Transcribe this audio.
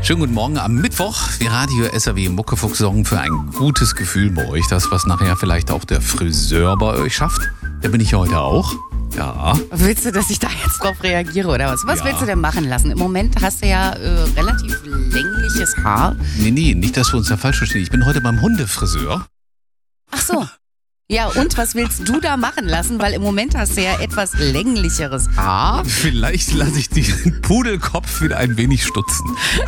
Schönen guten Morgen am Mittwoch. Wir Radio SAW Muckefuchs sorgen für ein gutes Gefühl bei euch. Das, was nachher vielleicht auch der Friseur bei euch schafft. Da bin ich heute auch. Ja. Willst du, dass ich da jetzt drauf reagiere oder was? Was Ja. willst du denn machen lassen? Im Moment hast du ja relativ längliches Haar. Nee, nicht, dass wir uns da falsch verstehen. Ich bin heute beim Hundefriseur. Ach so. Ja, und was willst du da machen lassen? Weil im Moment hast du ja etwas länglicheres Haar. Vielleicht lasse ich den Pudelkopf wieder ein wenig stutzen.